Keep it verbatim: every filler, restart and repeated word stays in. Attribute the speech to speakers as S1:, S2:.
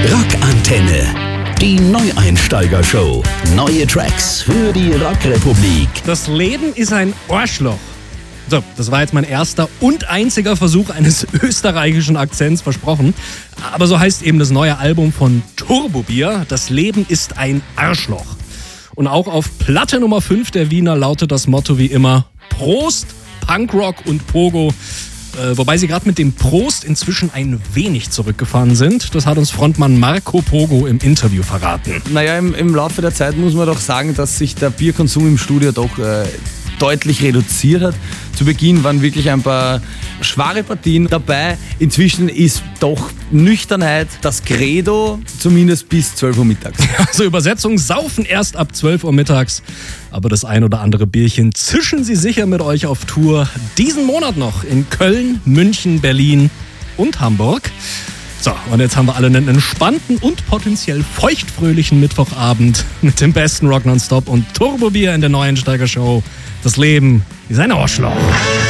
S1: Rockantenne. Die Neueinsteiger-Show. Neue Tracks für die Rockrepublik.
S2: Das Leben ist ein Arschloch. So, das war jetzt mein erster und einziger Versuch eines österreichischen Akzents, versprochen. Aber so heißt eben das neue Album von Turbobier. Das Leben ist ein Arschloch. Und auch auf Platte Nummer fünf der Wiener lautet das Motto wie immer: Prost, Punkrock und Pogo. Äh, wobei sie gerade mit dem Prost inzwischen ein wenig zurückgefahren sind. Das hat uns Frontmann Marco Pogo im Interview verraten.
S3: Naja, im, im Laufe der Zeit muss man doch sagen, dass sich der Bierkonsum im Studio doch äh, deutlich reduziert hat. Zu Beginn waren wirklich ein paar schwere Partien dabei. Inzwischen ist doch Nüchternheit das Credo, zumindest bis zwölf Uhr mittags.
S2: Also Übersetzung: Saufen erst ab zwölf Uhr mittags. Aber das ein oder andere Bierchen zischen Sie sicher mit euch auf Tour. Diesen Monat noch in Köln, München, Berlin und Hamburg. So, und jetzt haben wir alle einen entspannten und potenziell feuchtfröhlichen Mittwochabend mit dem besten Rock nonstop und Turbobier in der Neueinsteiger-Show. Das Leben ist ein Arschloch.